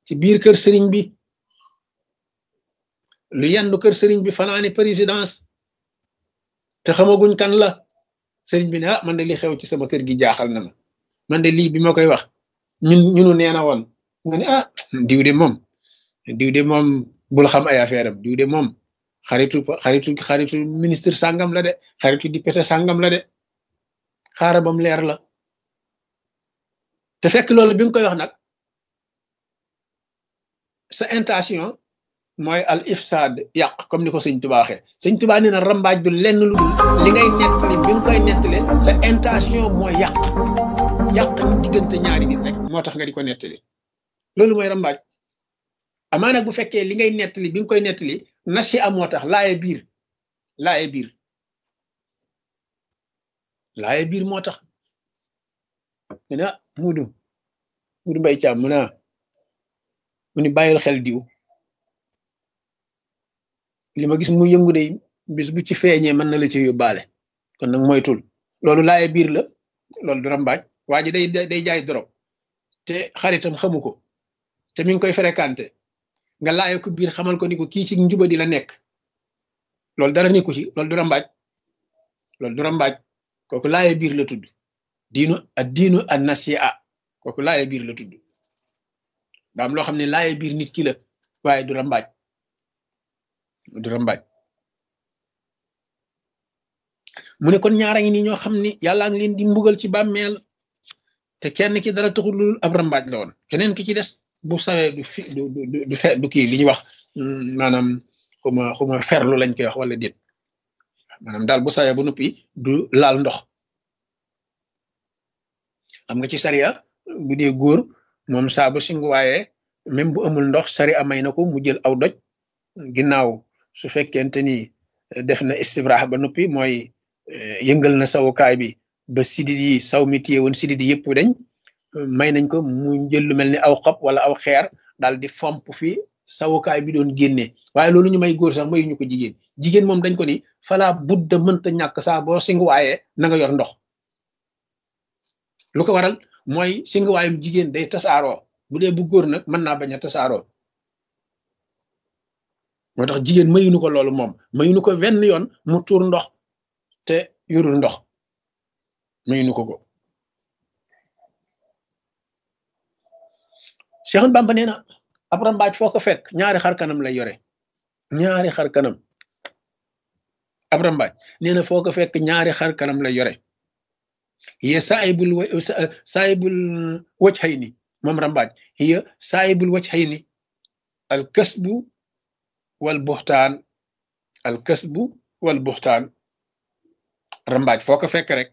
ci biir kër sëriñ bi lu yendu kër sëriñ bi fanaani présidence te xamaguñ kan la sëriñ bi ne ah man de li xew ci sama kër gi jaaxal na ma man de lii bi ma koy wax ñunu nee na woon nga ne ah diw de moom bul xam ay affaire am diw de moom xaritu ministre sàngam la de xaritu député sàngam la de xaara bam leer la te fekk loolu bi nga koy wax nag sa intention mooy al ifsad yàq comme ni ko sëñ Tuubaa waxee sëñ Tuubaa nee na rambaaj du lenn lu dul li ngay nettali bi nga koy nettali sa intention mooy yàq diggante ñaari nit rek moo tax nga di ko nettali loolu mooy rambaaj amaa nag bu fekkee li ngay nettali bi nga koy nettali nasi am moo tax laaye biir moo tax mu ne Mudu Mbay Caam mu ni bàyyil xel diw li ma gis mu yëngu de bis bu ci feeñee mën na la ci yóbbaale kon nag moytul loolu laaye biir la loolu du rambaaj waa ji day jaay dorog te xaritam xamu ko te mi ngi koy fréquenté nga laaye ko biir xamal ko ni ko kii ci njubadi la nekk loolu dara nekku ci loolu du rambaaj kooku laaye biir la tudd diinu an nasi'a kooku laaye biir la tudd daa am loo xam ne laaye biir nit ki la waaye du rambaaj mu ne kon ñaara ngi nii ñoo xam ni yàllaa ngi leen di mbugal ci bàmmeel te kenn ki dara taxul lu ab rambaaj la woon keneen ki ci des bu sawee du kii li ñuy wax maanaam xuma ferlu lañ koy wax wala déet maanaam daal bu sawee ba noppi du laal ndox xam nga ci sariya bu dee góor moom saa bu singu waaye même bu amul ndox sariya may na ko mu jël aw doj ginnaaw su fekkente ni def na istibraax ba noppi mooy yëngal na sawukaay bi ba sidit yi saw mi téye woon sidit yi yëpp dañ may nañ ko mu jël lu mel ni aw xob wala aw xeer daal di fomp fi sawukaay bi doon génne waaye loolu ñu may góor sax mayuñu ko jigéen moom dañ ko ni fala budda mënta ñàkk saa boo singuwaaye na nga yor ndox lu ko waral mooy singuwaayum jigéen day tasaaroo bu dee bu góor nag mën naa bañ a tasaaroo moo tax jigéen mayuñu ko loolu moom mayuñu ko wenn yoon mu tuur ndox te yorul ndox mayuñu ko Cheikh Bamba nee na ab rambaaj foo ko fekk ñaari xar kanam lay yore ñaari xar kanam ab rambaaj nee na foo ko fekk ñaari xar kanam lay yore hiya saayibul wajhayni moom rambaaj hiya saayibul wajhayni al kasbu wal buxtaan rambaaj foo ko fekk rek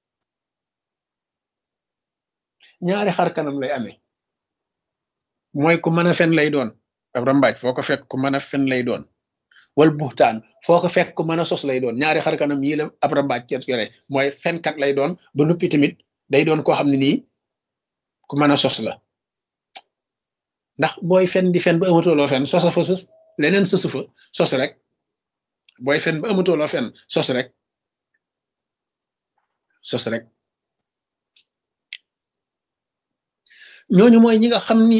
ñaari xar kanam lay amee mooy ku mën a fen lay doon ab rambaaj foo ko fekk ku mën a fen lay doon wal buxtaan foo ko fekk ku mën a sos lay doon ñaari xar kanam yii la ab rambaaj yore mooy fenkat lay doon ba noppi tamit day doon koo xam ne nii ku mën a sos la ndax booy fen di fen ba amatuloo fen sosa fa sës leneen sësu fa sos rek booy fen ba amatuloo fen sos rek ñooñu mooy ñi nga xam ni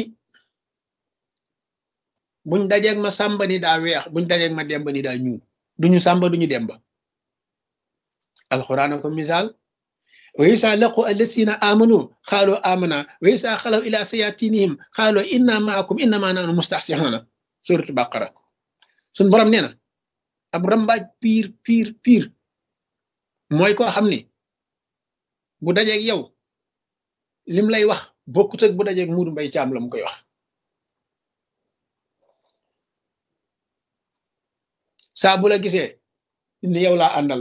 buñ dajeeg ma sàmba ni daa weex buñ dajeeg ma demba ni daa ñuul sàmba duñu demba alxuraan ko misaal wa isa laqu allasina amanu xaalu amana wa isa xalaw ila sayatinihim xaalu inna maakum innama nahnu mustahsihuna suratu baqara suñ borom nee na ab rambaaj piir mooy koo xam ni bu dajeeg yow lim lay wax bokkut ak bu dajeeg Muudu Mbay Caam la mu koy wax saa bu la gisee ni yow laa àndal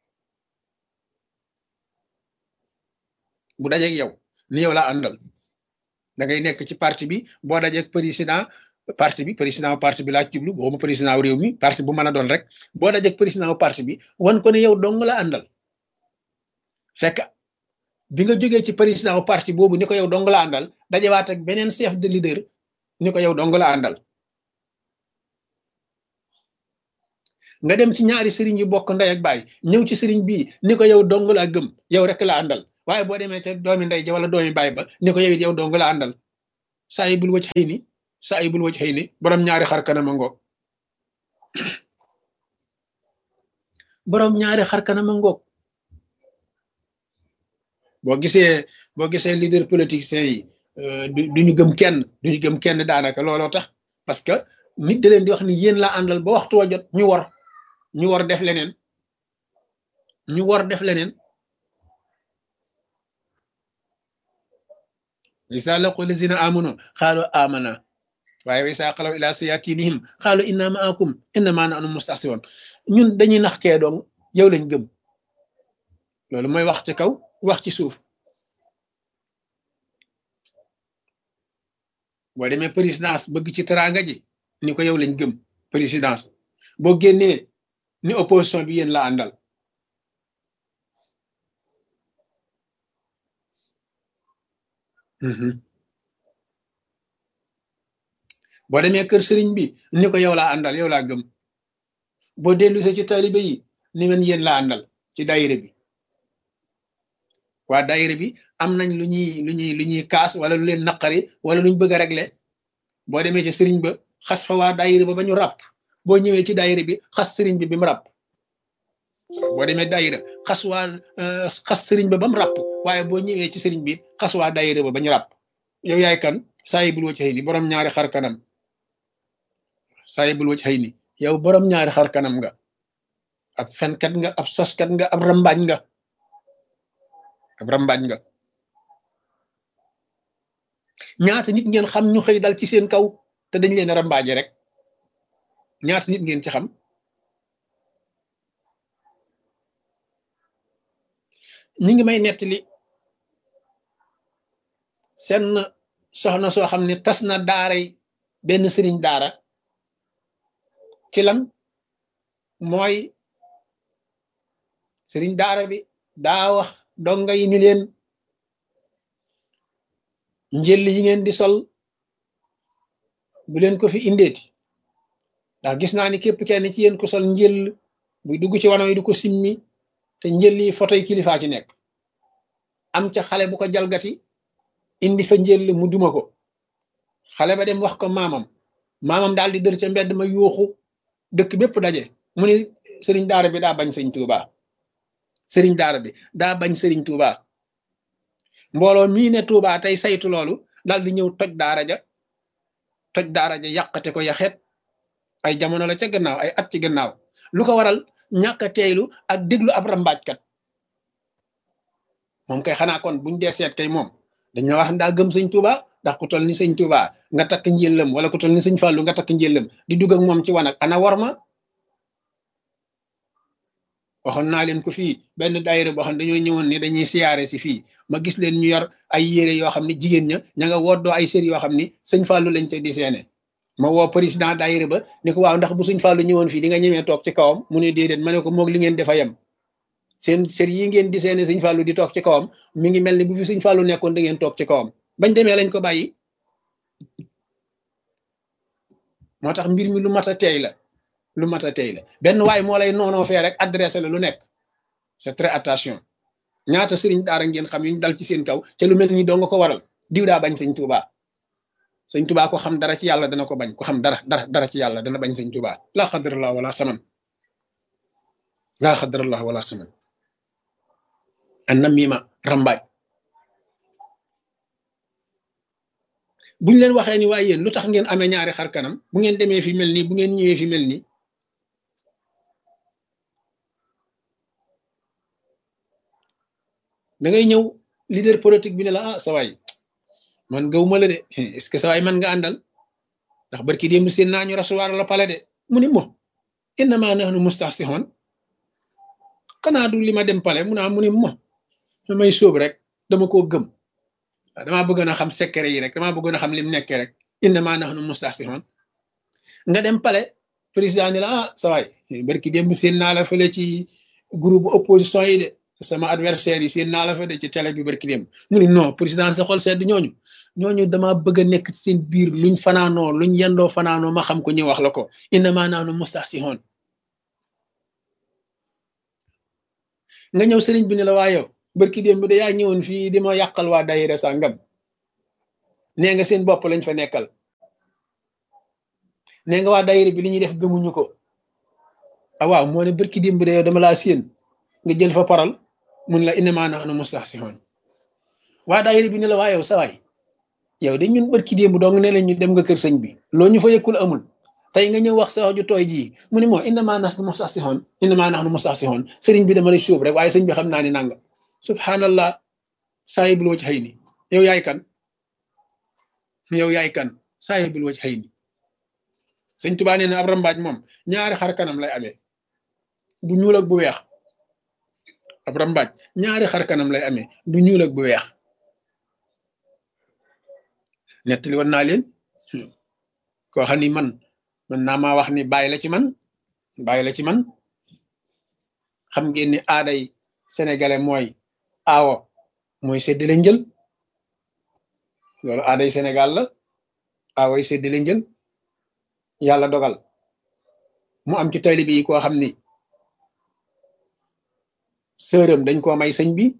bu dajeeg yow ni yow laa àndal da ngay nekk ci parti bi boo dajeeg président parti bi laa jublu boo ma président réew mi parti bu mën a doon rek boo dajeeg président parti bi wan ko ne yow dong la àndal fekk bi nga jógee ci président parti boobu ni ko yow dong la àndal dajewaat ak beneen chef de leader ni ko yow dong la àndal nga dem ci ñaari sëriñ yu bokk ndey ak baay ñëw ci sëriñ bii ni ko yow dong la gëm yow rek la àndal waaye boo demee ca doomi ndey ja wala doomi baay ba ni ko yow it yow dong la àndal saa yi bul wacc xëy ni saayibul wajhayni borom ñaari xar kanam a ngoog borom ñaari xar kanam a ngoog boo gisee leader politiciens yi duñu gëm kenn daanaka looloo tax parce que nit da leen di wax ni yéen laa àndal ba waxtu wa jot ñu war def leneen isa laqu lazina amanu xaalu amana waaye wa isa xalaw ila sayatinihim xaalu inna maakum innama nahnu mustahzi'un ñun dañuy nax kee doon yow lañ gëm loolu mooy wax ci kaw wax ci suuf boo demee présidence bëgg ci teraanga ji ni ko yow lañ gëm présidence boo génnee ni opposition bi yéen la àndal boo demee kër sëriñ bi ni ko yow laa àndal yow laa gëm boo dellusee ci taalibe yi ni men yéen laa àndal ci daayira bi waa daayira bi am nañ lu ñuy kaas wala lu leen naqari wala luñ bëgg a régler boo demee ci sëriñ ba xas fa waa daayira ba ñu ràpp boo ñëwee ci daayira bi xas sëriñ bi mu ràpp boo demee daayira xas sëriñ ba mu ràpp waaye boo ñëwee ci sëriñ bi xas waa daayira ba ñu ràpp yow yaay kan saayibul wajhayni borom ñaari xar kanam saayibul wajhayni yow borom ñaari xar kanam nga ab fenkat nga ab soskat nga ab rambaaj nga ñaata nit ngeen xam ñu xëy dal ci seen kaw te dañ leen rambaaje rek ñaata nit ngeen ci xam ñi ngi may nettali seen soxna soo xam ne tas na daaray benn sëriñ daara ci lan mooy sëriñ daara bi daa wax donga yi ni leen njël yi ngeen di sol bu leen ko fi indeeti ndax gis naa ni képp kenn ci yéen ko sol njël buy dugg ci wano yi du ko simmi te njël yi photo yi kilifaa ci nekk am ca xale bu ko jalgati indi fa njël mu duma ko xale ba dem wax ko maamam daal di dër ca mbedd ma yuuxu dëkk bépp daje mu ni sëriñ daara bi daa bañ sëñ Tuuba sëriñ daara bi daa bañ sëriñ Tuuba mbooloo mii ne Tuuba tey saytu loolu daal di ñëw toj daara ja yàqate ko yaxeet ay jamono la ca gannaaw ay at ci gannaaw lu ko waral ñàkk a teeylu ak déglu ab rambaajkat moom kay xanaa kon buñ dee seet kay moom dañ na wax daa gëm sëñ Tuuba ndax ku toll ni sëñ Tuuba nga takk njëllam wala ku toll ni sëñ Fàllu nga takk njëllam di dugg ak moom ci wanag ana war ma waxoon naa leen ko fii benn daayira boo xam ne dañoo ñëwoon ni dañuy siyaare si fii ma gis leen ñu yor ay yére yoo xam ne jigéen ña nga woddoo ay sér yoo xam ni sëñ Fàllu lañ ca di seene ma woo président daayira ba ni ko waaw ndax bu sëñ Fàllu ñëwoon fii di nga ñemee toog ci kawam mu ne déedéet ma ne ko moog li ngeen defa yem seen sér yi ngeen di seene sëñ Fàllu di toog ci kawam mi ngi mel ni bu fi sëñ Fàllu nekkoon da ngeen toog ci kawam bañ demee lañ ko bàyyi moo tax mbir mi lu mat a teey la benn waay moo lay noonoo fee rek adressé la lu nekk c'est très attention ñaata sëriñ daara ngeen xam ñu dal ci seen kaw te lu mel ni doo nga ko waral diw daa bañ sëñ Tuuba ko xam dara ci yàlla dana ko bañ ko xam dara ci yàlla dana bañ sëñ Tuuba laa xadarallah wala saman an na miima rambaaj buñ leen waxee ni waaye yéen lu tax ngeen amee ñaari xar kanam bu ngeen demee fi mel nii bu ngeen ñëwee fi mel nii da ngay ñëw leader politique bi ne la sa waay man gawuma la de est-ce que sa waay man nga àndal ndax barki démb seen naa ñu recevoir la pale de mu ni mo innama nahnu mustahsihun xanaa du li ma dem pale mu ni mo damay sóob rek dama koo gëm waaw damaa bëggoon a xam secret yi rek damaa bëggoon a xam lim nekkee rek innama nahnu mustahsihun nga dem pale président ni la sa waay barki démb seen naa la fële ci groupe opposition yi de sama adversaire yi seen naa la fa de ci télé bi barki démb mu ni non président sa xol sedd ñooñu dama bëgg a nekk ci seen biir luñ fanaanoo luñ yendoo fanaanoo ma xam ko ñu wax la ko innama nahnu mustahsihun nga ñëw sëriñ bi ne la waa yow barki démb de yaa ñëwoon fii di ma yàqal waa daayira sàngam nee nga seen bopp lañ fa nekkal nee nga waa daayira bi li ñuy def gëmuñu ko ah waaw moo ne barki démb de yow dama laa séen nga jël fa paral mun la innamaa nahnu mustahzi'uun waa daayira bi ne la waa yow sa waay yow de ñun barki démb dong ne la ñu dem nga kër sëñ bi loo ñu fa yëkkul amul tey nga ñëw wax sa wax ju tooy jii mu ne moo innamaa nahnu mustahzi'uun sëriñ bi dama lay suub rek waaye sëñ bi xam naa ni nanga subhanallah saahibul wajhayni yow yaay kan saahibul wajhayni sëñ Tuubaa nee na ab rambaaj moom ñaari xar kanam lay amee bu ñuul ak bu weex ab rambaaj ñaari xar kanam lay amee bu ñuul ak bu weex nettali woon naa leen koo xam ni man naa maa wax ni bàyyi la ci man xam ngeen ni aaday sénégalais mooy aawo mooy séddale njël loolu aaday Sénégal la aawoy séddale njël yàlla dogal mu am ci taalibe yi koo xam ni sërëm dañ koo may sëñ bi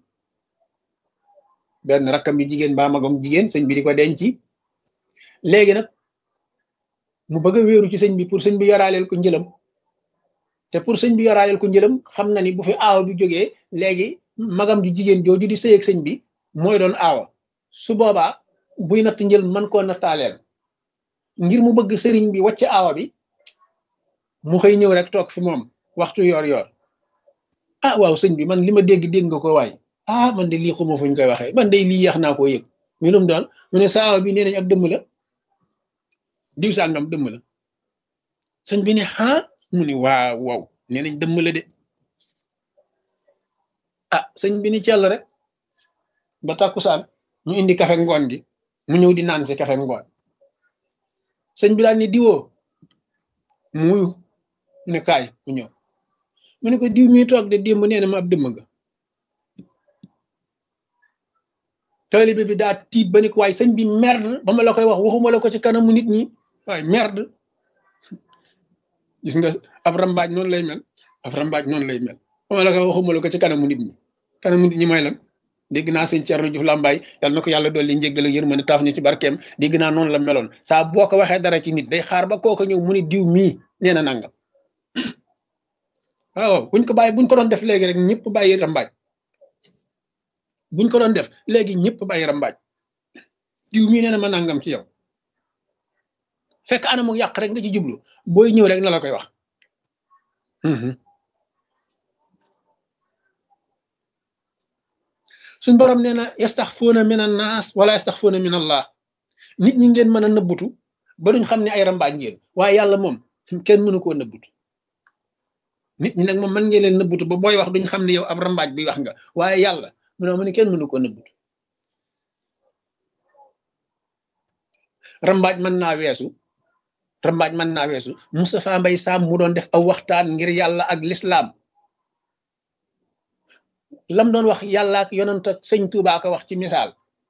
benn rakkam yu jigéen ba magam jigéen sëñ bi di ko denc léegi nag mu bëgg a wéeru ci sëñ bi pour sëñ bi yoraaleel ko njëlam te pour sëñ bi yoraaleel ko njëlam xam na ni bu fi aawa bi jógee léegi magam ju jigéen jooju di sëy ak sëñ bi mooy doon aawa su boobaa buy natt njël mën koo nattaaleel ngir mu bëgg sëriñ bi wàcc aawa bi mu xëy ñëw rek toog fi moom waxtu yor ah waaw sëñ bi man li ma dégg nga ko waay ah man de lii xuma fuñ koy waxee man de lii yeex naa koo yëg ñu lum doon mu ne sa aawa bi nee nañ ab dëmm la diw sàngam dëmm la sëñ bi ne ah mu ne waaw nee nañ dëmm la de ah sëñ bi ni cell rek ba tàkkusaan ñu indi kafe ngoon gi mu ñëw di naan si kafe ngoon sëñ bi daal ni diwoo mu wuyu mu ne kaay mu ñëw mu ne ko diw mi toog de démb nee na ma ab dëmm nga taalibe bi daa tiit ba ni ko waaye sëñ bi merde ba ma la koy wax waxuma la ko ci kanamu nit ñi waaye merde gis nga ab rambaaj noonu lay mel ba ma la koy waxuma la ko ci kanamu nit ñi mooy lan dégg naa sëñ Thierno Diouf Lambaye yal na ko yàlla dolli njéggal ak yërmande taaf ñu ci barkeem dégg naa noonu la meloon saa boo ko waxee dara ci nit day xaar ba kooka ñëw mu ne diw mii nee na nangam waaw buñ ko doon def léegi rek ñëpp bàyyi rambaaj buñ ko doon def léegi ñëpp bàyyi rambaaj diw mii nee na ma nangam ci yow fekk anamu yàq rek nga ci jublu booy ñëw rek na la koy wax suñ borom nee na yastaxfuuna min an naas wala yastaxfuuna min allah nit ñi ngeen mën a nëbbutu ba duñ xam ne ay rambaaj ngeen waaye yàlla moom kenn mënu koo nëbbutu nit ñi nag moom mën ngeen leen nëbbutu ba booy wax duñ xam ne yow ab rambaaj bi wax nga waaye yàlla mu ne kenn mënu koo nëbbutu rambaaj mën naa weesu Moustapha Mbaye Sam mu doon def aw waxtaan ngir yàlla ak lislaam lam doon wax yàlla ak yonent ak sëñ Tuubaa ko wax ci misaal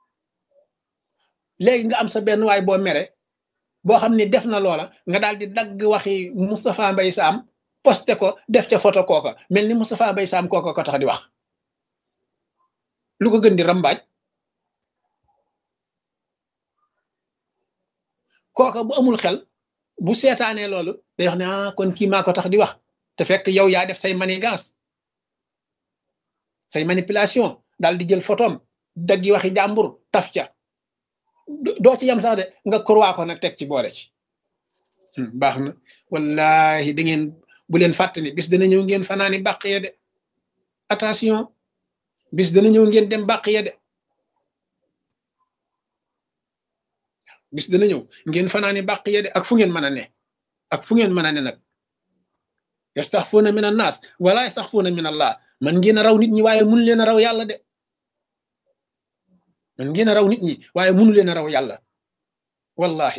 léegi nga am sa benn waay boo mere boo xam ne def na loola nga daal di dagg waxi Moustapha Mbaye Sam posté ko def ca photo kooka mel ni Moustapha Mbaye Sam kooka ko tax di wax lu ko gën di rambaaj kooka bu amul xel bu seetaanee loolu day wax ne kon kii maa ko tax di wax te fekk yow yaa def say manigance say manipulation daal di jël photom daggi waxi jàmbur taf ca doo ci yam sax de nga kurwaa ko nag teg ci boole ci baax na wallahi da ngeen bu leen fàttali bis dana ñëw ngeen fanaani bàq ya de attention bis dana ñëw ngeen dem bàq ya de bis dana ñëw ngeen fanaani bàq ya de ak fu ngeen mën a ne nag yastaxfuuna min an naas wala yastaxfuuna min allah man ngeen a raw nit ñi waaye mënu leen a raw yàlla de man ngeen a raw nit ñi waaye mënu leen a raw yàlla wallahi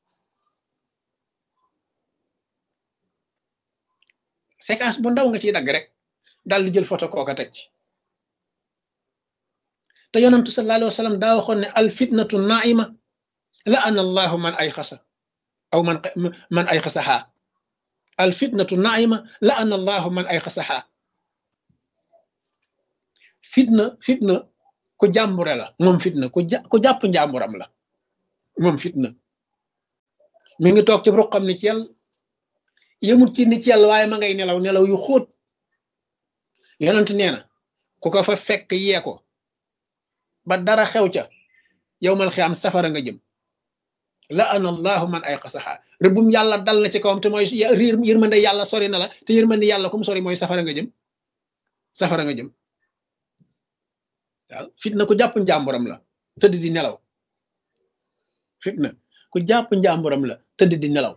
séquence bu ndaw nga ciy dagg rek daal di jël photo kooka teg ci te yonantu sallallahu alayhi wa sallam daa waxoon ne al fitnatu naima la ana allahu man ay xasa aw man ay xasaxaa al fitnatu naima la ana allahu man ay xasaxaa fitna ku jàmbure la moom fitna ku jàpp njàmburam la moom fitna mi ngi toog ci ruqam ni ci yàlla yëmut ci ni ci yàlla waaye ma ngay nelaw nelaw yu xóot yonent nee na ku ko fa fekk yee ko ba dara xew ca yow mal xiyaam safara nga jëm la ana allahu man ay xasaxaa rëbbum yàlla dal na ci kawam te mooy yërmande yàlla sori na la te yërmande yàlla kum sori mooy safara nga jëm safara nga jëm waaw fitna ku jàpp njàmburam la tëdd di nelaw fitna ku jàpp njàmburam la tëdd di nelaw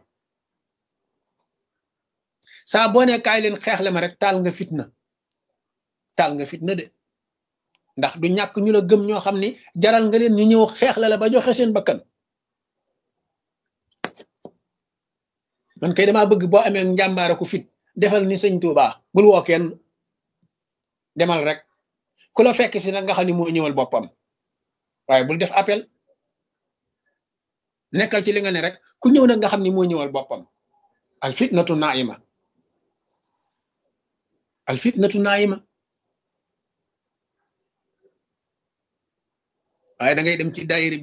saa boo ne kaay leen xeexle ma rek taal nga fitna de ndax du ñàkk ñu la gëm ñoo xam ni jaral nga leen ñu ñëw xeexle la ba joxe seen bakkan man kay damaa bëgg boo amee njàmbaara ku fit defal ni sëñ Tuubaa bul woo kenn demal rek ku la fekk si nag nga xam ni moo ñëwal boppam waaye bul def appel nekkal ci li nga ne rek ku ñëw nag nga xam ni moo ñëwal boppam al fitnatu naima al fitnatu naima waaye da ngay dem ci daayira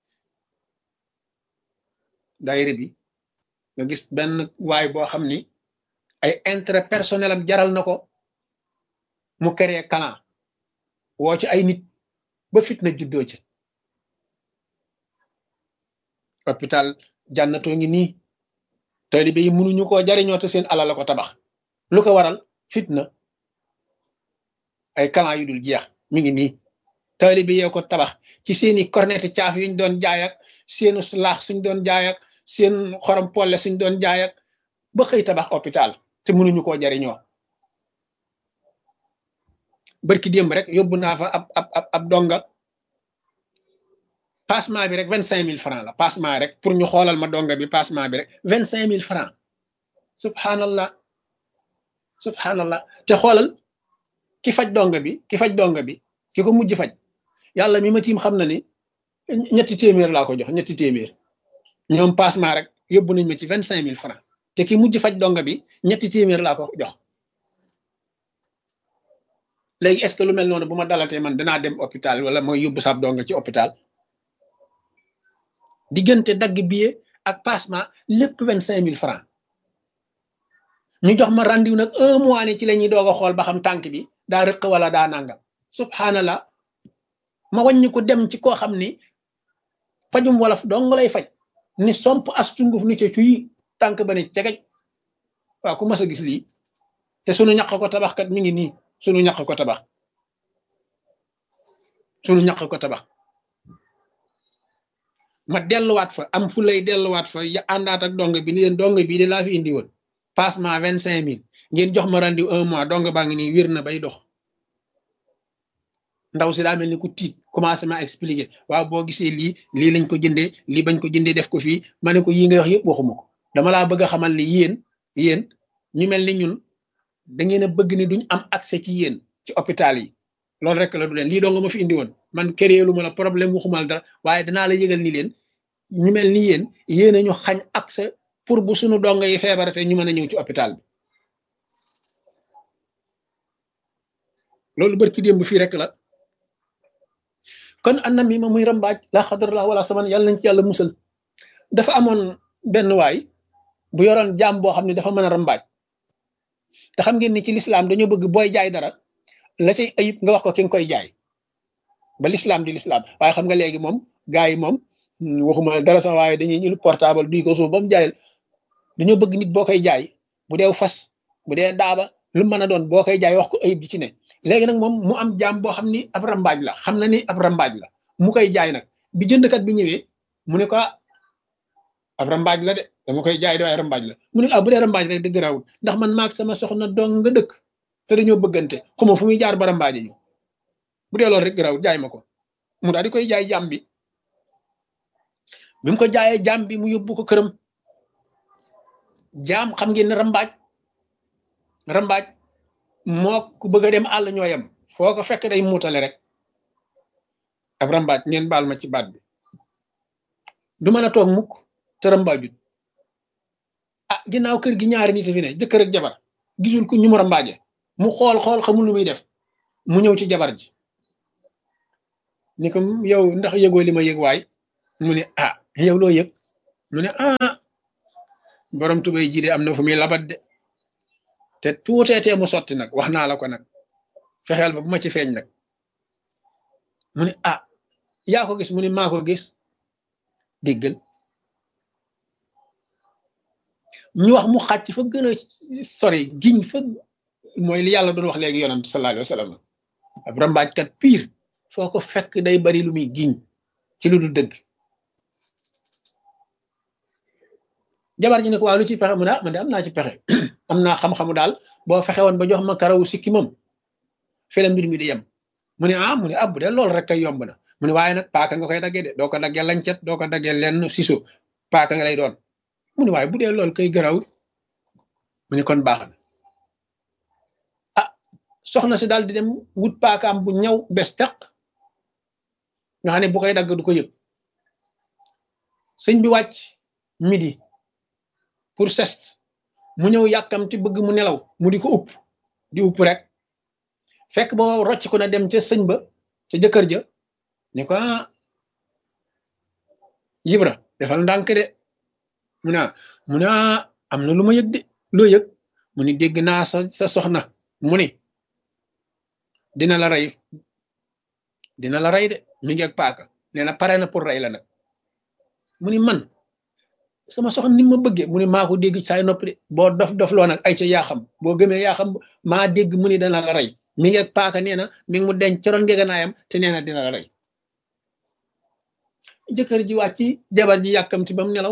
bi nga gis benn waay boo xam ni ay intérêt personnel am jaral na ko mu créé clan woo ci ay nit ba fitna juddoo ci hôpital jànnatoo ngi nii taalibe yi mënuñu koo jariñoo te seen alal la ko tabax lu ko waral fitna ay clan yu dul jeex mi ngi nii taalibe yee ko tabax ci seeni corneti caaf yuñ doon jaay ak seenu laax suñ doon jaay ak seen xorom polle suñ doon jaay ak ba xëy tabax hôpital te mënuñu koo jariñoo barki démb rek yóbbu naa fa ab donga passement bi rek 25 000 francs la passement rek pour ñu xoolal ma donga bi passement bi rek 25 000 francs subhanallah te xoolal ki faj donga bi ki ko mujj faj yàlla mi ma tiim xam na ni ñetti téeméer laa ko jox ñetti téeméer ñoom passement rek yóbbu nañ ma ci 25 000 francs te ki mujj faj donga bi ñetti téeméer laa ko jox léegi est-ce que lu mel noonu bu ma dalatee man danaa dem hôpital wala mooy yóbbu sab donga ci hôpital diggante dagg billet ak passement lépp 25 000 francs ñu jox ma rendez-vous nag 1 mois ne ci la ñuy doog a xool ba xam tànk bi daa rëq wala daa nangam subhanallah ma wàññi ko dem ci koo xam ni fajum wolof dong lay faj ni somp as tunguf ni ca cuy tànk ba ne cegej waaw ku mas a gis lii te sunu ñaq ko tabax kat mi ngi nii sunu ñaq ko tabax ma delluwaat fa am fu lay delluwaat fa ya àndaat ak dong bi ni leen dong bii de laa fi indi woon passement 25 000 ngeen jox ma rendez-vous 1 mois dong baa ngi nii wér na bay dox ndaw si daa mel ni ku tiit commencé ma expliquer waaw boo gisee lii lañ ko jëndee lii bañ ko jëndee def ko fii ma ne ko yii nga wax yëpp waxuma ko dama laa bëgg a xamal ni yéen ñu mel ni ñun da ngeen a bëgg ni duñ am accès ci yéen ci hôpital yi loolu rek la du leen lii dong ma fi indi woon man kéréelu ma la problème waxumal dara waaye danaa la yëgal ni leen ñu mel ni yéen a ñu xañ accès pour bu suñu dongo yi feebarate ñu mën a ñëw ci hôpital bi loolu barki démb fii rek la kon anam mi ma muy rambaaj la xadarallah wala saman yàlla nañ ci yàlla musal dafa amoon benn waay bu yoroon jaam boo xam ne dafa mën a rambaaj te xam ngeen ni ci lislaam dañoo bëgg booy jaay dara la cay ayib nga wax ko ki nga koy jaay ba lislaam di lislaam waaye xam nga léegi moom gars yi moom waxuma dara sax waaye dañuy ñëw portable duy ko suuf ba mu jaay dañoo bëgg nit boo koy jaay bu dee fas bu dee daaba lu mën a doon boo koy jaay wax ko ayib di ci ne léegi nag moom mu am jaam boo xam ni ab rambaaj la xam na ni ab rambaaj la mu koy jaay nag bi jëndkat bi ñëwee mu ne ko ab rambaaj la de dama koy jaay de waaye rambaaj la mu ne bu dee rambaaj rek dëgg raawul ndax man maag sama soxna dong nga dëkk te dañoo bëggante xuma fu muy jaar ba rambaaje ñu bu dee loolu rek raawul jaay ma ko mu daal di koy jaay jaam bi mu ko jaayee jaam bi mu yóbbu ko këram jaam xam ngeen ne rambaaj moo ku bëgg a dem àll ñoo yem foo ko fekk day muutale rek ab rambaaj ngeen baal ma ci baat bi du mën a toog mukk te rambaajut ginnaaw kër gi ñaari nit fi ne jëkkër ak jabar gisul ku ñu mu rambaaje mu xool xamul lu muy def mu ñëw ci jabar ji ni ko yow ndax yëgoo li ma yëg waay mu ne yow loo yëg mu ne borom tubay ji de am na fu muy labat de te tuuteetee mu sotti nag wax naa la ko nag fexeel ba bu ma ci feeñ nag mu ne ah yaa ko gis mu ne maa ko gis déggal ñu wax mu xàcc fa gën a sori giñ fa mooy li yàlla doon wax léegi yonent sallallahu alayhi wa sallam ab rambaajkat pire foo ko fekk day bari lu muy giñ ci lu du dëgg jabar ji ne ko waaw lu ci pexe mu ne ah man de am naa ci pexe am naa xam-xamu daal boo fexe woon ba jox ma karawu sikki moom fi la mbir mi di yem mu ne ah mu ne ah bu dee loolu rek kay yomb na mu ne waaye nag paaka nga koy daggee de doo ko daggee lancet doo ko daggee lenn siso paaka nga lay doon mu ne waaye bu dee loolu kay garawul mu ne kon baax na ah soxna si daal di dem wut paakaam bu ñaw bes taq nga xam ne bu koy dagg du ko yëg sëñ bi wàcc midi pour sest mu ñëw yàkkamti bëgg mu nelaw mu di ko upp di upp rek fekk boo rocc ko na dem ca sëñ ba ca jëkkër ja ne ko ah Ibra defal ndànk de mu ne am na lu ma yëg de loo yëg mu ni dégg naa sa soxna mu ni dina la rey de mi ngi ak paaka nee na pare na pour rey la nag mu ni man sama soxna ni ma bëggee mu ni maa ko dégg saay noppi de boo dof loo nag ay ca yaa xam boo gëmee yaa xam maa dégg mu ni dana la rey mi ngi ak paaka nee na mi ngi mu denc ci ron ngeganaayam te nee na dina la rey jëkkër ji wàcc jabar ji yàkkamti ba mu nelaw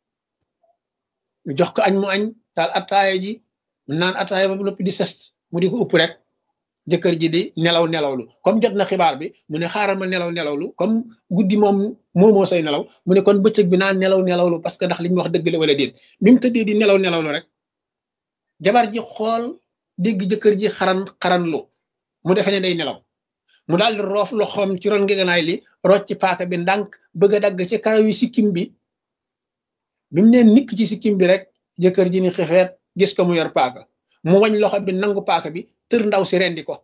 jox ko añ mu añ taal attaaya ji naan attaaya ba mu noppi di sest mu di ko upp rek jëkkër ji di nelawlu comme jot na xibaar bi mu ne xaaral ma nelawlu comme guddi moom moomoo say nelaw mu ne kon bëccëg bi naan nelawlu parce que ndax li ñu wax dëgg la wala déet bi mu tëddee di nelawlu rek jabar ji xool dégg jëkkër ji xaranlu mu defe ne day nelaw mu daal di roof loxoom ci ron ngeganaay li rocc paaka bi ndànk bëgg a dagg ci karaw yi sikkim bi bi mu nee nikk ci sikkim bi rek jëkkër ji ni xefeet gis ko mu yor paaka mu wañ loxo bi nangu paaka bi tër ndaw si rendi ko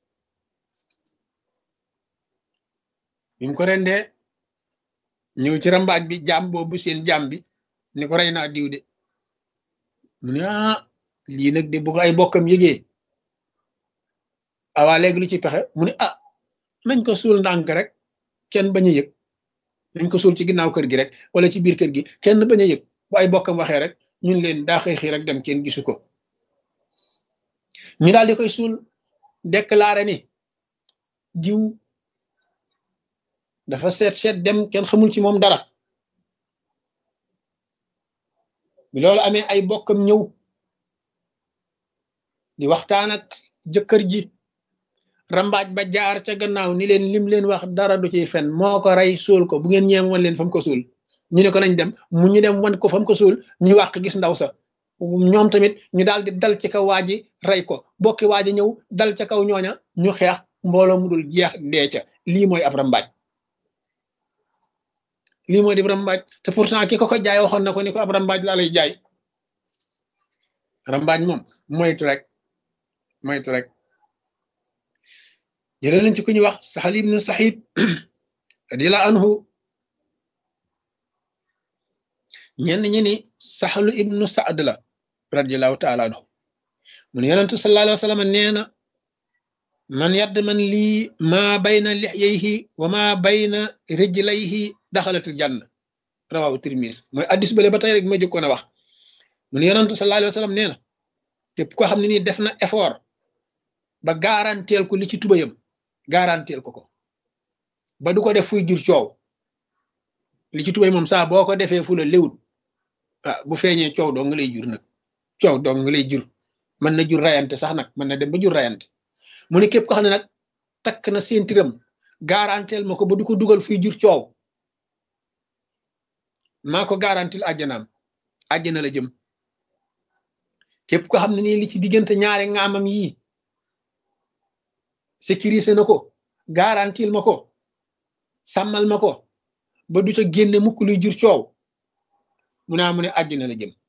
bi mu ko rendee ñëw ci rambaaj bi jaam boobu seen jaam bi ni ko rey naa diw de mu ne lii nag de bu ko ay bokkam yëgee awaa léegi lu ci pexe mu ne nañ ko suul ndànk rek kenn bañ a yëg nañ ko suul ci ginnaaw kër gi rek wala ci biir kër gi kenn bañ a yëg bu ay bokkam waxee rek ñun leen daa xëy rek dem kenn gisu ko ñu daal di koy suul déclaré ni diw dafa seet dem kenn xamul ci moom dara bi loolu amee ay bokkam ñëw di waxtaan ak jëkkër ji rambaaj ba jaar ca gannaaw ni leen lim leen wax dara du ciy fen moo ko rey suul ko bu ngeen ñeem wan leen fa mu ko suul ñu ne ko nañ dem ñu dem wan ko fa mu ko suul ñu wàq gis ndaw sa ñoom tamit ñu daal di dal ci kaw waa ji rey ko bokki waa ji ñëw dal ca kaw ñooña ñu xeex mbooloo mu dul jeex dee ca lii mooy ab rambaaj lii mooy di rambaaj te pourtant ki ko jaay waxoon na ko ni ko ab rambaaj laa lay jaay rambaaj moom moytu rek jëlee nañ ci ku ñuy wax Sahl ibnu Saïd radiyallahu anhu ñenn ñi ni Sahl ibnu Saad la radiyallahu taala anhu mun yonentu sallallahu alayhi wa sallam nee na man yadd man lii maa bayna lihyayhi wa maa bayna rijlayhi daxalatul janna rawahu Tirmisi mooy addis bale ba tey rek ma jëkkoon a wax mun yonentu sallallahu alayhi wa sallam nee na képp koo xam ne nii def na effort ba garanteel ko li ci tubayam garanteel ko ba du ko def fuy jur coow li ci tubay moom saa boo ko defee fu la léwut bu feeñee coow doo nga lay jur nag coow doo nga lay jur mën na jur rayante sax nag mën na dem ba jur rayante mu ne képp ko xam ne nag takk na seen tiram garanteel ma ko ba du ko dugal fuy jur coow maa ko garantil àjjana la jëm képp ko xam ne nii li ci diggante ñaari ngaamam yii sécurisé na ko garantil ma ko sàmmal ma ko ba du ca génne mukk luy jur coow mu ne àjjana la jëm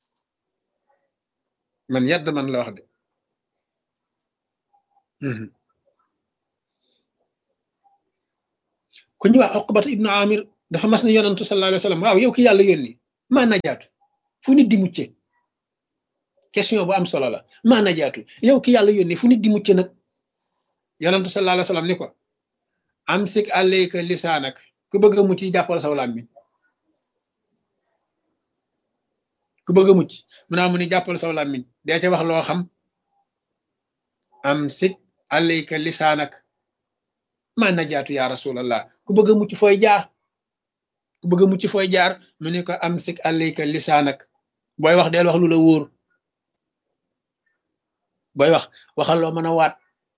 man yadd man la wax de ku ñu wax Uqbata ibnu Amir dafa mas ne yonantu sallallahu alayhi wa sallam waaw yow ki yàlla yónni maa najaatu fu nit di mucce question bu am solo la maa najaatu yow ki yàlla yónni fu nit di mucce nag yonantu sallallahu alayhi wa sallam ni ko amsik alayka lisaanak ku bëgg a mucc jàppal saw làmmiñ ku bëgg a mucc mu ni jàppal saw làmmiñ dee ca wax loo xam amsik alayka lisaanak maa najaatu ya rasulallah ku bëgg a mucc fooy jaar ku bëgg a mucc fooy jaar mu ne ko amsik alayka lisaanak booy wax deel wax lu la wóor booy wax waxal loo mën a waat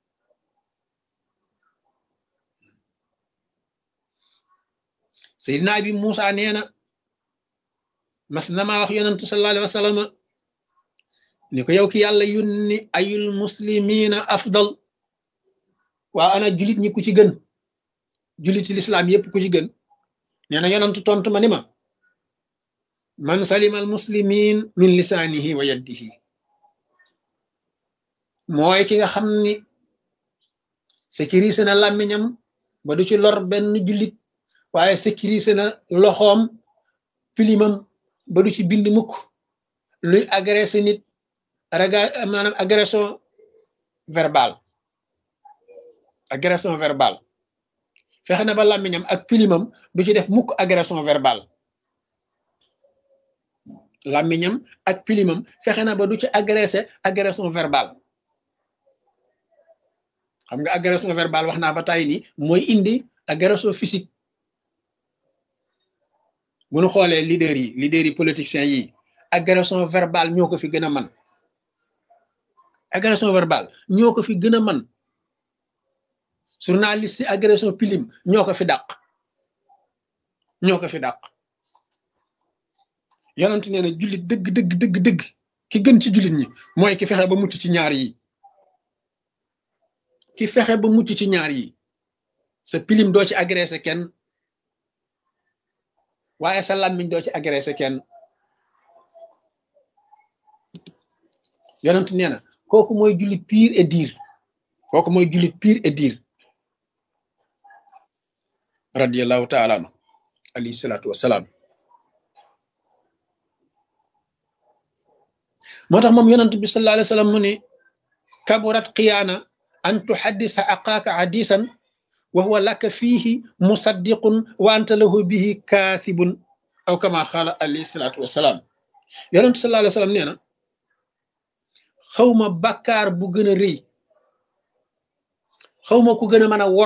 Seydina Abi Muusa nee na mas na maa wax yonantu sallallahu alayhi wa sallam ni ko yow ki yàlla yónni ayul muslimina afdal waa ana julit ñi ku ci gën juliti lislaam yépp ku ci gën nee na yonantu tontu ma ni ma man salima al muslimin min lisaanihi wa yaddihi mooy ki nga xam ni sécurisé na làmmiñam ba du ci lor benn jullit waaye sécurisé na loxoom pilimam ba du ci bind mukk luy agressé nit maanaam agression verbale fexe na ba làmmiñam ak pilimam du ci def mukk agression verbale làmmiñam ak pilimam fexe na ba du ci agression verbale xam nga agression verbale wax naa ba tàyyi ni mooy indi agression physique bu ñu xoolee leader yi politiciens yi agression verbale ñoo ko fi gën a man agression verbale ñoo ko fi gën a man journaliste yi agression pilim ñoo ko fi dàq yonent nee na jullit dëgg ki gën ci jullit ñi mooy ki fexe ba mucc ci ñaar yi ki fexe ba mucc ci ñaar yi sa pilim doo ci agressé kenn waaye sa làmmiñ doo ci agressé kenn yonent nee na kooku mooy jullit pire et dire kooku mooy jullit pire et dire radiyallahu taala anu alayhi salaatu wasalaam moo tax moom yonent bi sallallahu alayhi wa sallam mu ne kaburat xiyaana an tuhaddisa aqaaka hadisan wa huwa laka fiihi musaddiqun wa anta lahu bihi kaasibun aw kama xaala alayhi salaatu wasalaam yonent sallallahu alayhi wa sallam nee na xawma bàkkaar bu gën a rëy xawma ku gën a mën a wor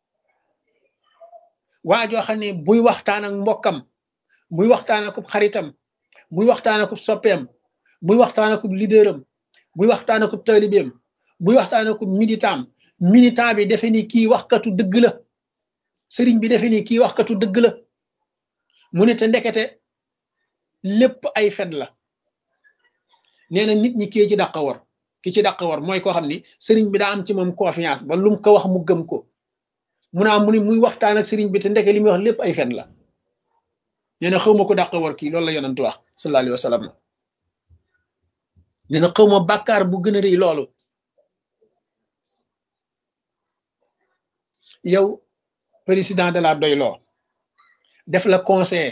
waa joo xam ne buy waxtaan ak mbokkam buy waxtaan ak xaritam buy waxtaan ak soppeem buy waxtaan ak leaderam buy waxtaan ak taalibeem buy waxtaan ak militant bi defe ni kii waxkatu dëgg la sëriñ bi defe ni kii waxkatu dëgg la mu ne te ndekete lépp ay fen la nee na nit ñi kii ci dàq war ki ci dàq war mooy koo xam ni sëriñ bi daa am ci moom confiance ba lum ko wax mu gëm ko mu ni muy waxtaan ak sëriñ bi te ndeke li muy wax lépp ay fen la nee na xawma ko dàq war kii loolu la yonent wax sallallahu alayhi wa sallam nee na xawma bàkkaar bu gën a rëy loolu yow président de la doyloo def la conseiller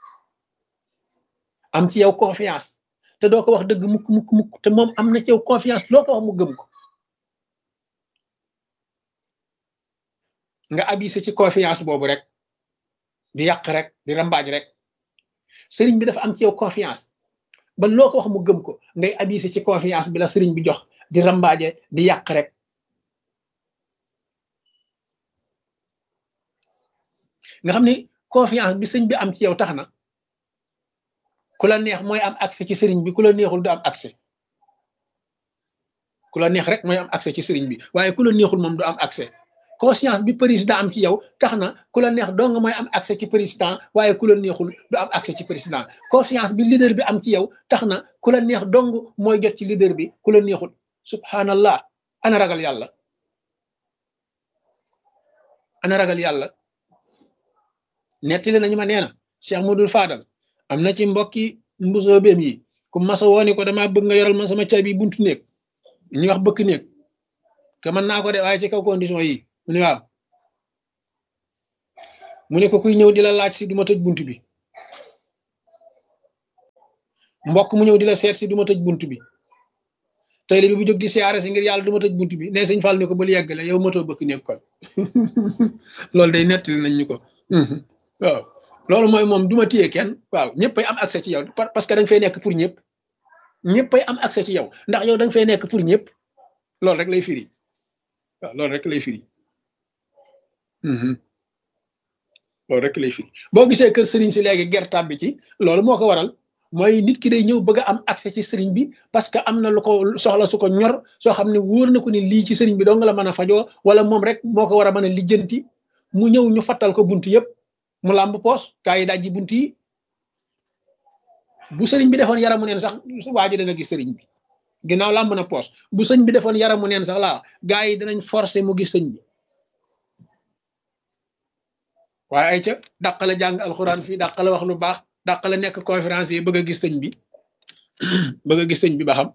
am ci yow confiance te doo ko wax dëgg mukk te moom am na ci yow confiance loo ko wax mu gëm ko nga abusé ci confiance boobu rek di yàq rek di rambaaj rek sëriñ bi dafa am ci yow confiance ba loo ko wax mu gëm ko ngay abusé ci confiance bi la sëriñ bi jox di rambaaje di yàq rek nga xam ni confiance bi sëñ bi am ci yow tax na ku la neex mooy am accès ci sëriñ bi ku la neexul du am accès ku la neex rek mooy am accès ci sëriñ bi waaye ku la neexul moom du am accès conscience bi président am ci yow tax na ku la neex dong mooy am accès ci président waaye ku la neexul du am accès ci président confiance bi leader bi am ci yow tax na ku la neex dong mooy jot ci leader bi ku la neexul subhanallah ana ragal yàlla ana ragal yàlla nettali nañu ma nee na Cheikh Modou Fadal am na ci mbokki mbusoobeem yi ku masa wooni ko dama bëgg nga yoral ma sama caabi buntu néeg ñu wax bëkk néeg ke mën naa ko de waaye ci kaw condition yi mu ne waaw mu ne ko kuy ñëw di la laaj si du ma tëj buntu bi mbokk mu ñëw di la seet si du ma tëj bunt bi tey bi bu jóg di siyaare si ngir yàlla du ma tëj bunt bi ne sëñ Fall ni ko bul yeggale yow matoo bëkk nekk kon loolu day nettali nañ ñu ko waaw loolu mooy moom du ma téye kenn waaw ñëppay am accès ci yow parce que da nga fay nekk pour ñëpp ñëppay am accès ci yow ndax yow da nga fay nekk pour ñëpp loolu rek lay firi waaw loolu rek lay firi loolu rek lay firi boo gisee kër sëriñ si léegi gertab bi ci loolu moo ko waral mooy nit ki day ñëw bëgg a am accès ci sëriñ bi parce que am na lu ko soxla su ko ñor soo xam ne wóor na ko ni lii ci sëriñ bi dong la mën a fajoo wala moom rek moo ko war a mën a lijjanti mu ñëw ñu fattal ko bunt yëpp mu làmb poos gaa yi dajji bunt yi bu sëriñ bi defoon yaramu neen sax waa ji dana gis sëriñ bi ginnaaw làmb na poos bu sëñ bi defoon yaramu neen sax laa gaa yi danañ forcer mu gis sëñ bi waaye ay ca dàqale jàng alxuraan fii dàqale wax lu baax dàqale nekk conférence yi bëgg a gis sëñ bi bëgg a gis sëñ bi ba xam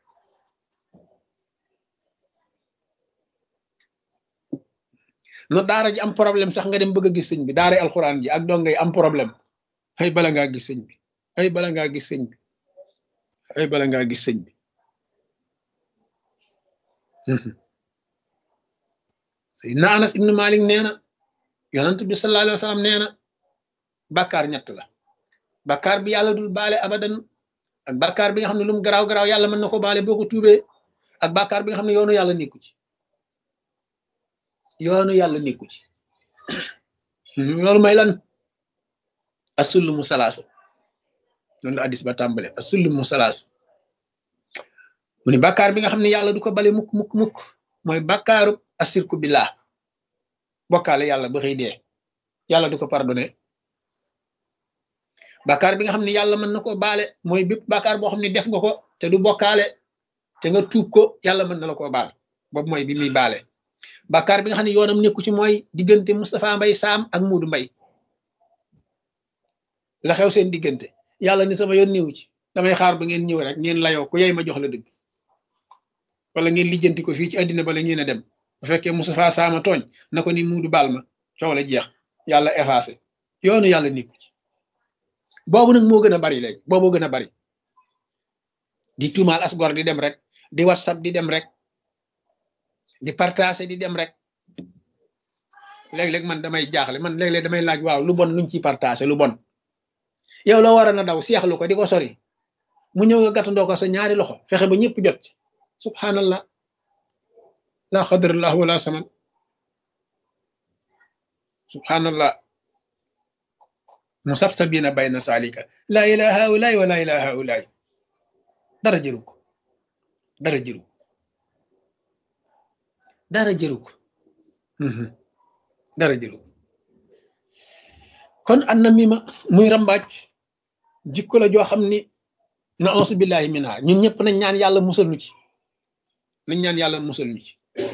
no daara ji am problème sax nga dem bëgg a gis sëñ bi daara alxuraan ji ak dongay am problème ay bala ngaa gis sëñ bi ay bala ngaa gis sëñ bi ay bala ngaa gis sëñ bi Seydina Anas ibnu Malik nee na yonent bi sallallahu alayhi wa sallam nee na bàkkaar ñett la bàkkaar bi yàlla dul baale abadan ak bàkkaar bi nga xam ne lu mu garaaw garaaw yàlla mën na ko baale boo ko tuubee ak bàkkaar bi nga xam ne yoonu yàlla nekku ci yoonu yàlla nekku ci loolu may lan asullumu salaasa noonu la addis ba tàmbale asullumu salaasa mu ni bàkkaar bi nga xam ne yàlla du ko bale mukk mukk mukk mooy bàkkaaru asirku billah bokkaale yàlla ba xëy dee yàlla du ko pardonné bàkkaar bi nga xam ne yàlla mën na koo baale mooy bépp bàkkaar boo xam ne def nga ko te du bokkaale te nga tuub ko yàlla mën na la koo baal boobu mooy bi muy baale bàkkaar bi nga xam ne yoonam nekku ci mooy diggante Moustapha Mbay Saam ak Muudu Mbay la xew seen diggante yàlla ni sama yoon niwu ci damay xaar ba ngeen ñëw rek ngeen layoo ku yey ma jox la dëgg wala ngeen lijjanti ko fii ci àddina ba la ngeen a dem bu fekkee Moustapha Saama tooñ na ko ni Muudu baal ma coow la jeex yàlla effacé yoonu yàlla nekku ci boobu nag moo gën a bari léegi booboo gën a bari di tuumaal asgor di dem rek di whatsapp di dem rek di partager di dem rek léeg-léeg man damay jaaxle man léeg-léeg damay laaj waaw lu bon luñ ciy partager lu bon yow la war a na daw seexlu ko di ko sori mu ñëw nga gàttandoo ko sa ñaari loxo fexe ba ñëpp jot ci subhanallah la xadrallah wala saman subhanallah musabsabina bayna salika la ilaha haulaay wa la ilaha haulaay dara jëru ko dara jëru dara jëru ko dara jëru kon an na mima muy rambaaj jikko la joo xam ni na ausu billahi minha ñun ñëpp nañ ñaan yàlla musal ñu ci nañ ñaan yàlla musal ñu ci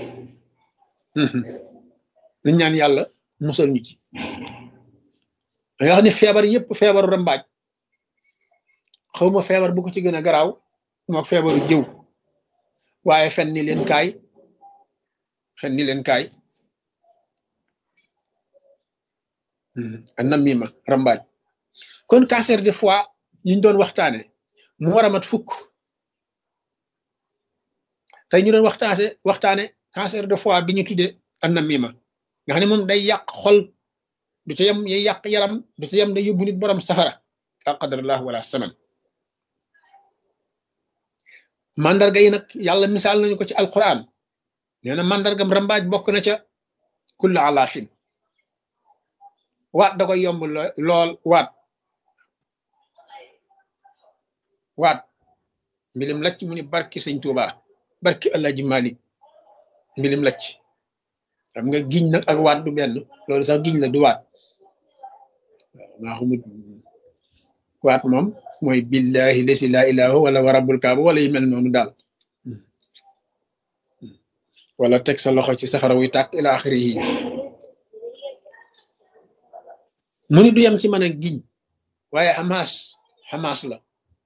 nañ ñaan yàlla musal ñu ci da nga xam ne feebar yëpp feebaru rambaaj xawma feebar bu ko ci gën a garaaw mook feebaru jëw waaye fen ni leen kaay fen ni leen kaay an na mima rambaaj kon cancer de foie yiñ doon waxtaane mu war a mat fukk tey ñu doon waxtaane cancer de foie bi ñu tuddee an na mima nga xam ne moom day yàq xol du ca yem yay yàq yaram du ca yem day yóbbu nit borom safara la qadarallah wala saman mandarga yi nag yàlla misaal nañu ko ci alquran nee na mandargam rambaaj bokk na ca kullu alaafin waat da koy yomb lool waat mbilim lacc mu ni barki sëñ Tuuba barki Alaaji Maalik mbilim lacc xam nga giñ nag ak waat du benn loolu sax giñ la du waat maa xamut waat moom mooy billahi lesi laa ilaaha wala wa rabbul kaaba wala yu mel noonu daal wala teg sa loxo ci safara wuy tàkk ila axirihi mu ni du yem ci mën a giñ waaye xamaas la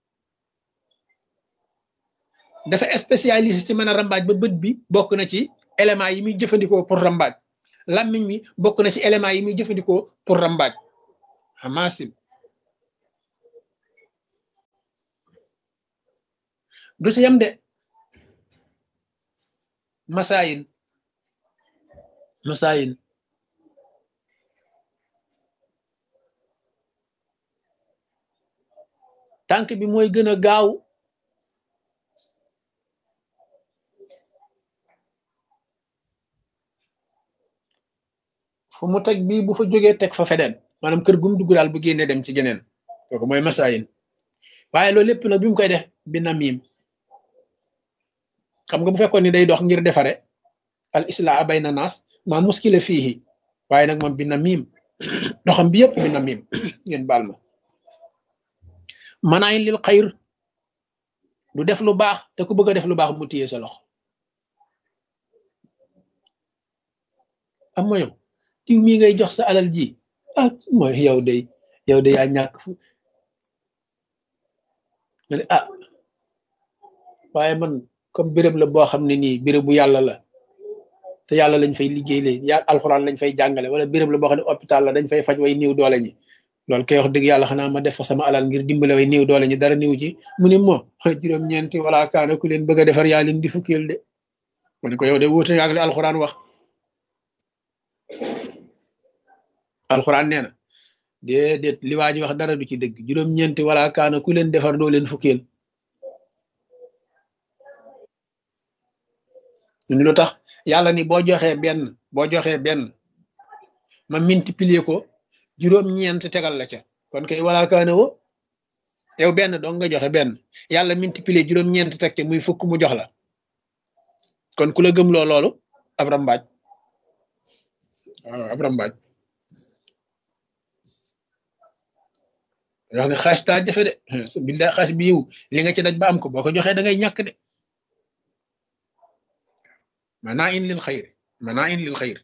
dafa spécialiste ci mën a rambaaj ba bët bi bokk na ci éléments yi muy jëfandikoo pour rambaaj làmmiñ mi bokk na ci éléments yi muy jëfandikoo pour rambaaj xamaasin du ci yam de masaayin masaayin tànk bi mooy gën a gaaw fu mu teg bii bu fa jógee teg fa feneen maanaam kër gum dugg daal bu génnee dem ci geneen kooku mooy masaayin waaye loolu lépp nag bi mu koy def bi na miim xam nga bu fekkoon ni day dox ngir defare al islaa bayna naas maa muskila fiihi waaye nag moom bi na miim doxam bi yëpp bi na miim ngeen baal ma manaayin lil xayr du def lu baax te ku bëgg a def lu baax mu téye sa loxo am ma yow diw mii ngay jox sa alal ji ah mooy yow de yaa ñàkk fu nga ne ah waaye man comme béréb la boo xam ne nii béréb bu yàlla la te yàlla lañ fay liggéey lee ya alxuraan lañ fay jàngale wala béréb la boo xam ne hôpital la dañ fay faj way néew doole ñi loolu kay wax dëgg yàlla xanaa ma def fa sama alal ngir dimbale way néew doole ñi dara néew ci mu ne moo juróom-ñeenti wala kaana ku leen bëgg a defar yaa leen di fukkeel de ma ne ko yow de wuute ak li alxuraan wax alxuraan nee na déedéet li waa ji wax dara du ci dëgg juróom-ñeenti wala kaana ku leen defar doo leen fukkeel ñun lu tax yàlla ni boo joxee benn ma multiplier ko juróom-ñeent tegal la ca kon kay wala kaana wo yow benn dong nga joxe benn yàlla multiplier juróom-ñeent teg te muy fukk mu jox la kon ku la gëm loo loolu ab rambaaj waaw ab rambaaj wax ne xaas taa jafe de billahi xaas bi yiw li nga ci daj ba am ko boo ko joxee da ngay ñàkk de manaa in lil xayr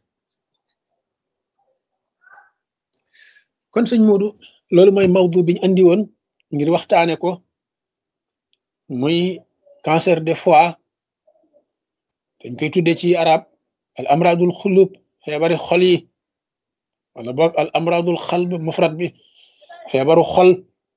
kon sëñ Moodu loolu mooy mawdu biñ andi woon ngir waxtaane ko muy cancer de foie dañ koy tudde ci arab al amradul xulub feebari xol yi wala boog al amradul xalb mufrad bi feebaru xol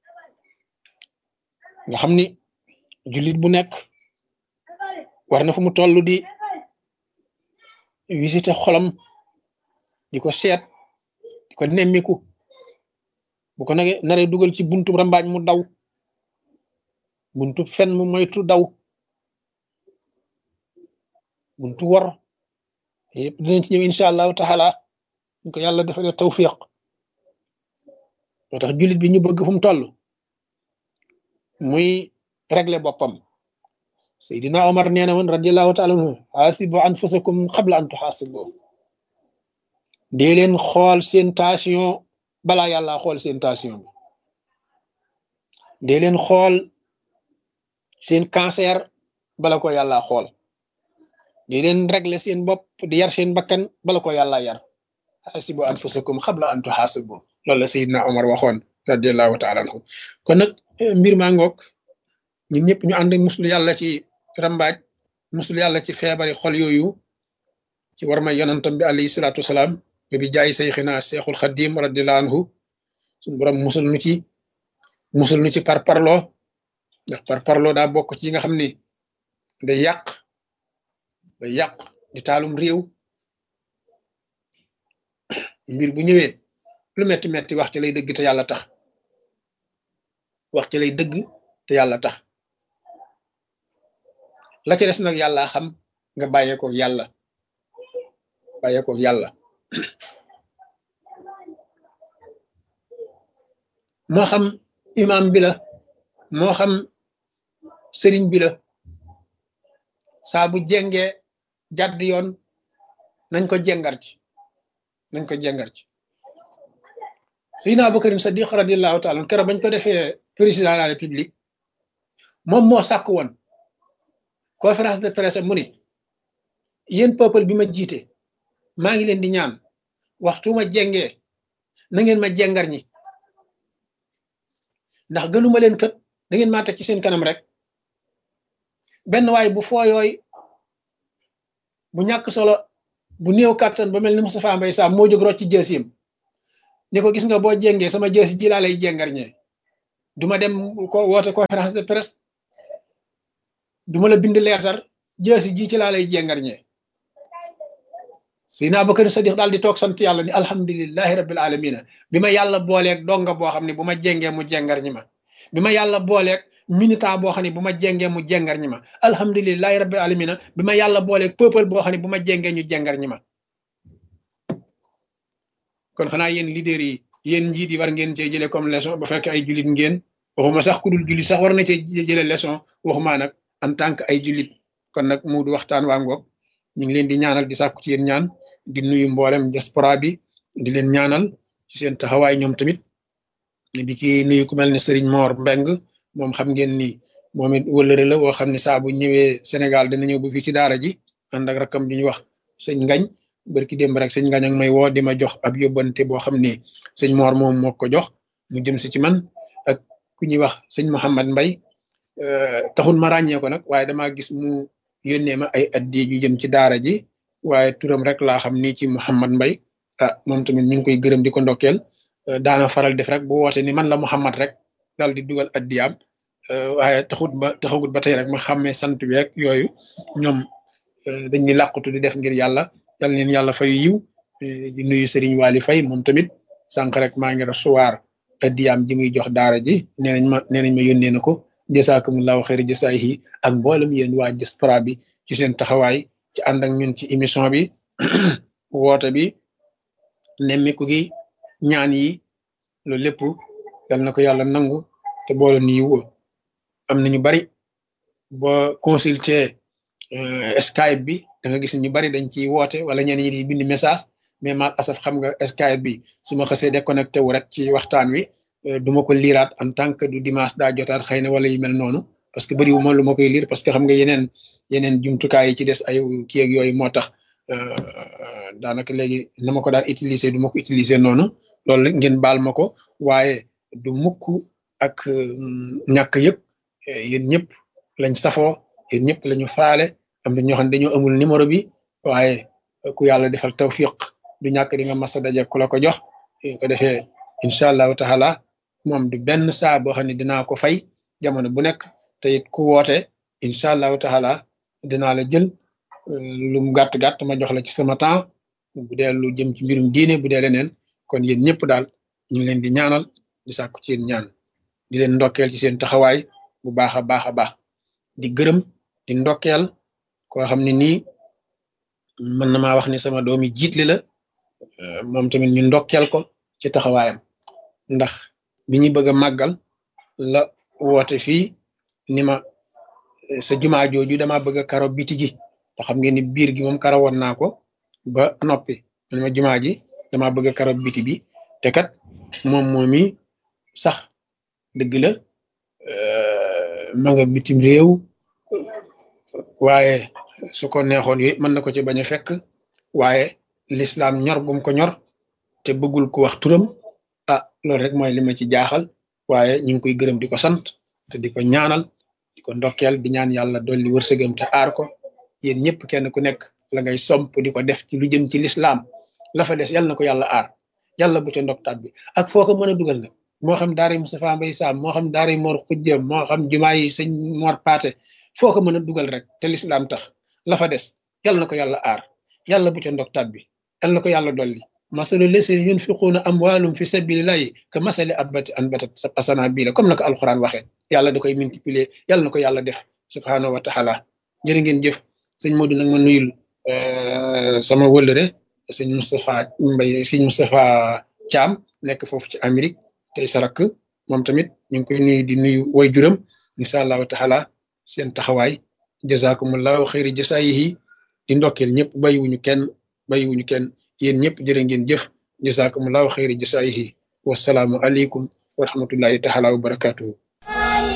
nga xam ni jullit bu nekk war na fu mu toll di visiter xolam di ko seet di ko nemmiku bu ko naree dugal ci buntu rambaaj mu daw buntu fen mu moytu daw buntu wor yëpp dinañ ci ñëw incha allahu taala ñu ko yàlla defalee tawfiq moo tax jullit bi ñu bëgg fu mu toll muy régler boppam Seydina Omar nee na woon radiallahu taala anhu xaasibu anfusakum qabla an tuxaasibu dee leen xool seen tension balaa yàlla xool seen tension bi dee leen xool seen cancer bala ko yàlla xool dee leen régler seen bopp di yar seen bakkan bala ko yàlla yar xaasibu anfusakum qabla an tuxaasibu loolu la Seydina Omar waxoon radiallahu taala anhu kon nag mbir maa ngoog ñun ñëpp ñu ànd muslu yàlla ci rambaaj muslu yàlla ci feebari xol yooyu ci war may yonantam bi alayhi salaatu wasalaam bi jaay sayxina seexul xadim radiallahu anhu suñu borom musul nu ci parparloo ndax parparloo daa bokk ci yi nga xam ni day yàq di taalum réew mbir bu ñëwee lu metti metti wax ci lay dëgg te yàlla tax la ca des nag yàlla xam nga bàyyeekoo yàlla moo xam imam bi la moo xam sëriñ bi la saa bu jengee jàdd yoon nañ ko jengar ci Seydina Abubakarin Sadiq radiallahu taala keroog bañ ko defee président de la république moom moo sàkk woon conférence de presse mu ni yéen peuple bi ma jiite maa ngi leen di ñaan waxtu ma jengee na ngeen ma jengar ñi ndax gënuma leen kët da ngeen maa teg ci seen kanam rek benn waay bu fooyooy bu ñàkk solo bu néew kàttan ba mel ni Moustapha Mbaye Sam moo jóg rocc ci jësiyam ni ko gis nga boo jengee sama jësi ji laa lay jengar ñee duma dem ko woote conférence de presse duma la bind leetar jësi ji ci laa lay jengar ñee Seydina Abubakar Sadiq daal di toog sant yàlla ni alhamdulillahi rabbil alamina bi ma yàlla booleeg donga boo xam ne bu ma jengee mu jengar ñi ma bi ma yàlla booleeg militant boo xam ne bu ma jengee mu jengar ñi ma alhamdulillahi rabbil alamina bi ma yàlla booleeg peuple boo xam ne bu ma jengee ñu jengar ñi ma kon xanaa yéen leader yi yéen njiit yi war ngeen cee jëlee comme leçon ba fekk ay jullit ngeen waxuma sax ku dul jullit sax war na cee jëlee leçon waxuma nag en tant que ay jullit kon nag mu du waxtaan waa ngoog ñu ngi leen di ñaanal di sàkku ci yéen ñaan di nuyu mboolem diaspora bi di leen ñaanal ci seen taxawaay ñoom tamit di ci nuyu ku mel ne Serigne Mor Mbeng moom xam ngeen ni moom it wëllëre la woo xam ne saa bu ñëwee Sénégal dina ñëw bu fii ci daara ji ànd ak rakam bi ñuy wax sëñ Ngañ barki démb rek sëñ Ngañ ak may woo di ma jox ab yóbbante boo xam ne sëñ Mor moom moo ko jox mu jëm si ci man ak ku ñuy wax sëñ Mouhamad Mbay taxul ma ràññee ko nag waaye damaa gis mu yónnee ma ay addi yu jëm ci daara ji waaye turam rek laa xam ni ci Mouhamad Mbay ah moom tamit ñu ngi koy gërëm di ko ndokkeel daana faral def rek bu woote ni man la Mouhamad rek daal di dugal addiyaam waaye taxagut ba tey rek ma xàmmee sant bi rek yooyu ñoom dañuy làqutu di def ngir yàlla yal leen yàlla fay yiw di nuyu Serigne Waly Faye moom tamit sànq rek maa ngi recevoir addiyaam ji muy jox daara ji nee nañ ma yónnee na ko jasaakumullahu xayri jasaayihi ak mboolem yéen waa diaspora bi ci seen taxawaay ci ànd ak ñun ci émission bi woote bi nemmiku gi ñaan yi loolu lépp yal na ko yàlla nangu te boole ni yiw am na ñu bari boo consulter Skype bi da nga gis ñu bari dañ ciy woote wala ñenn ñi di bind message mais mal asaf xam nga Skype bi su ma xasee déconnecté wu rek ci waxtaan wi duma ko liiraat en tant que du dimanche daa jotaat xëy na wala yu mel noonu parce que bëriwu ma lu ma koy liir parce que xam nga yeneen jumtukaay yi ci des ay kii ak yooyu moo tax daanaka léegi na ma ko daan utiliser du ma ko utiliser noonu loolu ngeen baal ma ko waaye du mukk ak ñàkk yëpp yéen ñëpp lañ safoo yéen ñëpp lañu faale am na ñoo xam ne dañoo amul numéro bi waaye ku yàlla defal tawfiq du ñàkk di nga masa daje ku la ko jox ko defee incha allahu taala moom du benn saa boo xam ne dinaa ko fay jamono bu nekk te it ku woote incha allahu taala dinaa la jël lu mu gàtt-gàtt ma jox la ci sama temps bu dee lu jëm ci mbirum diine bu dee leneen kon yéen ñëpp daal ñu ngi leen di ñaanal di sàkku ci yéen ñaan di leen ndokkeel ci seen taxawaay bu baax a baax a baax di gërëm di ndokkeel koo xam ne nii mën na maa wax ni sama doomi jiitli la moom tamit ñu ndokkeel ko ci taxawaayam ndax bi ñu bëgg a màggal la woote fii ni ma sa jumaa jooju dama bëgg a karo biti gi te xam ngeen ni biir gi moom karawoon naa ko ba noppi man ma jumaa ji dama bëgg a karo biti bi te kat moom moomi sax dëgg la ma nga bitim réew waaye su ko neexoon yooyu mën na ko ci bañ a fekk waaye l'islam ñor gum ko ñor te bëggul ko wax turam ah loolu rek mooy li ma ci jaaxal waaye ñu ngi koy gërëm di ko sant te di ko ñaanal di ko ndokkeel di ñaan yàlla dolli wërsëgam te aar ko yéen ñëpp kenn ku nekk la ngay somp di ko def ci lu jëm ci l'islam la fa des yàlla na ko yàlla aar yàlla bu ca ndoktaat bi ak foo ko mën a dugal nag moo xam daara Moustapha Mbaye Sam moo xam daara Mor Xujja moo xam jumaa yi sëñ Mor Paate foo ko mën a dugal rek te l'islam tax la fa des yàlla na ko yàlla aar yàlla bu ca ndoktaat bi yàlla na ko yàlla dolli masalu lesina yunfiquuna amwaalum fi sabilillahi ka masali abbati anbatat asana bii la comme na ko alxuraan waxee yàlla da koy multiplier yàlla na ko yàlla def subhaanahu wa taala jërë ngeen jëf sëñ Modou nag ma nuyul sama wëllëre sëñ Moustapha Mbaye sëñ Moustapha Thiam nekk foofu ci Amérique tey sarak moom tamit ñu ngi koy nuyu di nuyu way juram incha allahu taala seen taxawaay jazakumullahu xayri jasaayihi di ndokkeel ñëpp bàyyiwuñu kenn yéen ñëpp jërë ngeen jëf jazakumullahu xayri jasaayihi wasalaamu aleykum wa rahmatullahi taala wa barakatuhu